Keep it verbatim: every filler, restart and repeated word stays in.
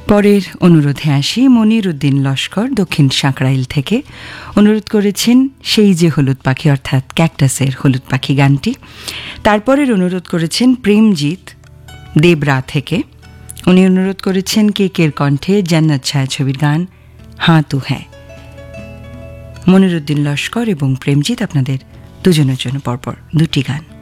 পরের অনুরোধে আসি। মনির উদ্দিন লস্কর দক্ষিণ সাঁকরাইল থেকে অনুরোধ করেছেন সেই যে হলুদ পাখি অর্থাৎ ক্যাকটাসের হলুদ পাখি গানটি। তারপরের অনুরোধ করেছেন প্রেমজিৎ দেবরা থেকে। উনি অনুরোধ করেছেন কে কের কণ্ঠে জান্নাত ছায়াছবির গান হাঁ তু হ্যায়। মনির উদ্দিন লস্কর এবং প্রেমজিৎ আপনাদের দুজনের জন্য পরপর দুটি গান।